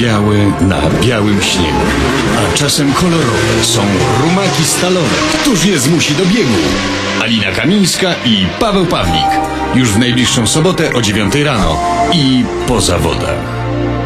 białe na białym śniegu. A czasem kolorowe są rumaki stalowe. Któż je zmusi do biegu? Alina Kamińska i Paweł Pawlik. Już w najbliższą sobotę o 9 rano i po zawodach.